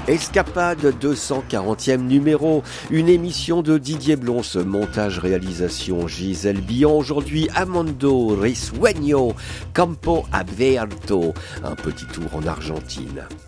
Escapade 240e numéro, une émission de Didier Blon, montage-réalisation Gisèle Billon, aujourd'hui Amando Risueño, Campo Abierto, un petit tour en Argentine.